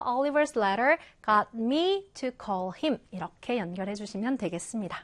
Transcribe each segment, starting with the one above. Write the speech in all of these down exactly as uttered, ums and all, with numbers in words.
Oliver's letter got me to call him. 이렇게 연결해 주시면 되겠습니다.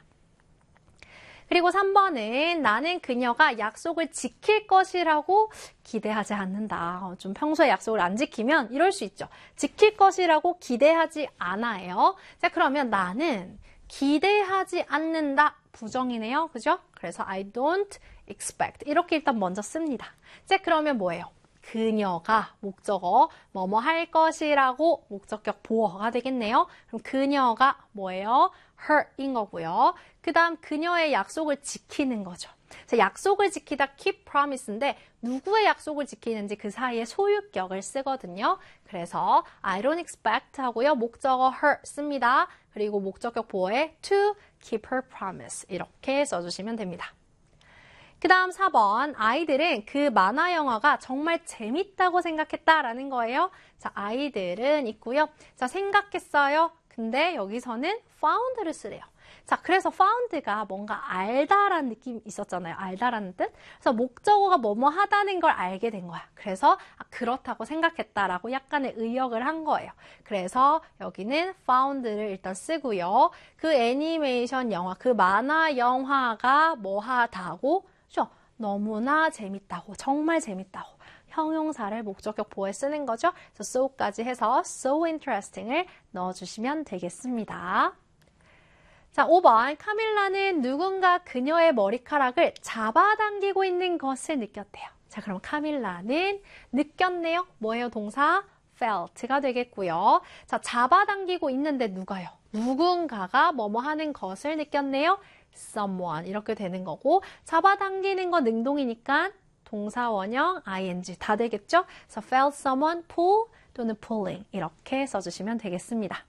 그리고 삼 번은 나는 그녀가 약속을 지킬 것이라고 기대하지 않는다. 좀 평소에 약속을 안 지키면 이럴 수 있죠. 지킬 것이라고 기대하지 않아요. 자, 그러면 나는 기대하지 않는다. 부정이네요. 그죠? 그래서 I don't expect. 이렇게 일단 먼저 씁니다. 자, 그러면 뭐예요? 그녀가 목적어 뭐뭐 할 것이라고 목적격 보어가 되겠네요. 그럼 그녀가 뭐예요? her인 거고요. 그 다음 그녀의 약속을 지키는 거죠. 자, 약속을 지키다 keep promise인데 누구의 약속을 지키는지 그 사이에 소유격을 쓰거든요. 그래서 I don't expect 하고요. 목적어 her 씁니다. 그리고 목적격 보어에 to keep her promise 이렇게 써주시면 됩니다. 그 다음 사 번 아이들은 그 만화 영화가 정말 재밌다고 생각했다라는 거예요. 자, 아이들은 있고요. 자, 생각했어요. 근데 여기서는 found를 쓰래요. 자, 그래서 found가 뭔가 알다라는 느낌이 있었잖아요. 알다라는 뜻. 그래서 목적어가 뭐뭐 하다는 걸 알게 된 거야. 그래서 아, 그렇다고 생각했다라고 약간의 의역을 한 거예요. 그래서 여기는 found를 일단 쓰고요. 그 애니메이션 영화, 그 만화 영화가 뭐 하다고? 그렇죠? 너무나 재밌다고, 정말 재밌다고. 형용사를 목적격 보호에 쓰는 거죠. 그래서 so까지 해서 so interesting을 넣어주시면 되겠습니다. 자, 오 번 카밀라는 누군가 그녀의 머리카락을 잡아당기고 있는 것을 느꼈대요. 자, 그럼 카밀라는 느꼈네요. 뭐예요? 동사 felt가 되겠고요. 자, 잡아당기고 있는데 누가요? 누군가가 뭐뭐 하는 것을 느꼈네요. someone 이렇게 되는 거고 잡아당기는 거 능동이니까 동사 원형 ing 다 되겠죠? 그래서 felt someone pull 또는 pulling 이렇게 써주시면 되겠습니다.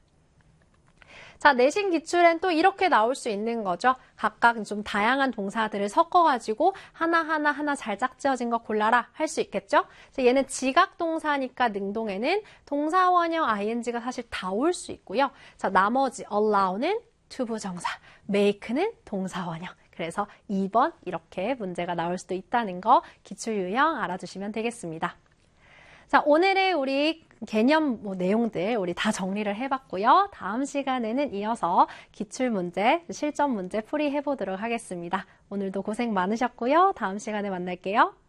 자, 내신 기출엔 또 이렇게 나올 수 있는 거죠. 각각 좀 다양한 동사들을 섞어가지고 하나하나 하나 잘 짝지어진 거 골라라 할 수 있겠죠? 자, 얘는 지각 동사니까 능동에는 동사 원형 ing가 사실 다 올 수 있고요. 자, 나머지 allow는 투부정사, make는 동사 원형. 그래서 이 번 이렇게 문제가 나올 수도 있다는 거 기출 유형 알아두시면 되겠습니다. 자, 오늘의 우리 개념 뭐 내용들 우리 다 정리를 해봤고요. 다음 시간에는 이어서 기출문제, 실전 문제 풀이해보도록 하겠습니다. 오늘도 고생 많으셨고요. 다음 시간에 만날게요.